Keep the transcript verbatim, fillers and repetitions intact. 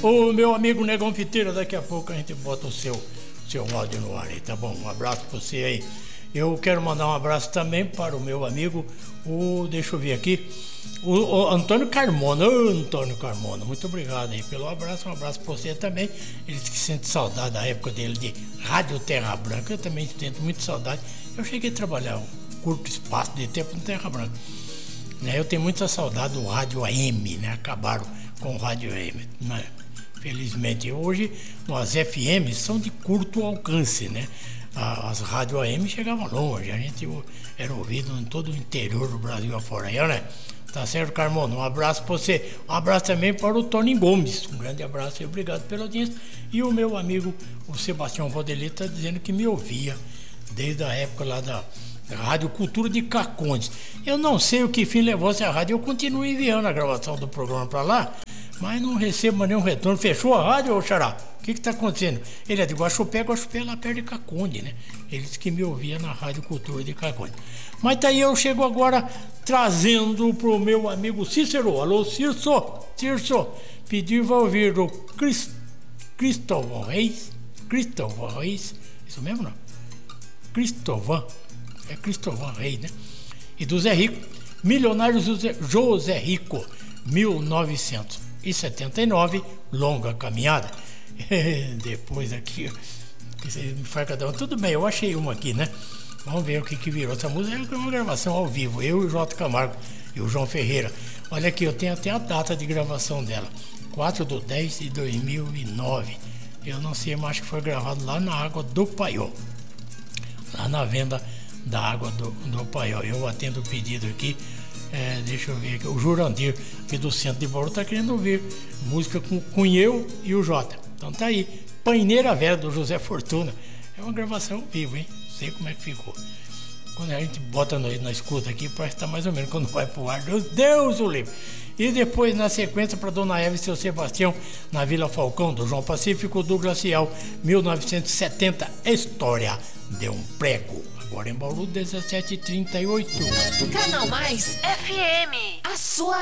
Ô meu amigo Negão Fiteira, daqui a pouco a gente bota o seu, seu áudio no ar aí, tá bom? Um abraço pra você aí. Eu quero mandar um abraço também para o meu amigo, o, deixa eu ver aqui, o, o Antônio Carmona. Ô Antônio Carmona, muito obrigado aí pelo abraço, um abraço para você também. Ele que sente saudade da época dele de Rádio Terra Branca, eu também sinto muito saudade. Eu cheguei a trabalhar um curto espaço de tempo no Terra Branca, né? Eu tenho muita saudade do Rádio A M, né? Acabaram com o Rádio A M, né? Felizmente hoje as F Ms são de curto alcance, né? As rádios A M chegavam longe, a gente era ouvido em todo o interior do Brasil afora, aí, né? Tá certo, Carmona? Um abraço para você. Um abraço também para o Tony Gomes. Um grande abraço e obrigado pela audiência. E o meu amigo, o Sebastião Valdeli, está dizendo que me ouvia desde a época lá da Rádio Cultura de Cacondes. Eu não sei o que fim levou essa rádio. Eu continuo enviando a gravação do programa para lá, mas não recebo nenhum retorno. Fechou a rádio, ô Xará? O que está acontecendo? Ele é de Guaxupé, Guaxupé é lá perto de Caconde, né? Ele disse que me ouvia na Rádio Cultura de Caconde. Mas tá aí, eu chego agora trazendo pro meu amigo Cícero. Alô, Cirso, Cirso, pediu para ouvir do Crist... Cristóvão Reis, Cristóvão Reis, isso mesmo não? Cristóvão, é Cristóvão Reis, né? E do Zé Rico, Milionário José, José Rico, mil novecentos e setenta e nove, longa caminhada. Depois aqui, vocês me fazem cada um. Tudo bem, eu achei uma aqui, né? Vamos ver o que, que virou. Essa música é uma gravação ao vivo, eu e o Jota Camargo e o João Ferreira. Olha aqui, eu tenho até a data de gravação dela, quatro de dez de dois mil e nove. Eu não sei, mas acho que foi gravado lá na Água do Paiol, lá na venda da Água do, do Paiol. Eu atendo o pedido aqui. É, deixa eu ver aqui, o Jurandir aqui do centro de Bauru está querendo ouvir música com, com eu e o Jota. Então tá aí, Paineira Velha do José Fortuna. É uma gravação ao vivo, hein? Sei como é que ficou. Quando a gente bota na, na escuta aqui, parece que tá mais ou menos quando vai pro ar. Deus, Deus o livre. E depois, na sequência, para Dona Eva e seu Sebastião, na Vila Falcão, do João Pacífico, do Glacial, mil novecentos e setenta, História de um Prego. Agora em Bauru, dezessete e trinta e oito. Canal Mais F M, a sua